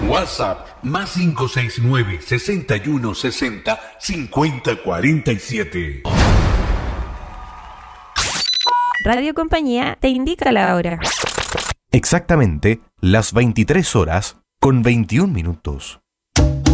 WhatsApp más 569 61 60 50 47. Radio Compañía te indica la hora. Exactamente las 23 horas con 21 minutos.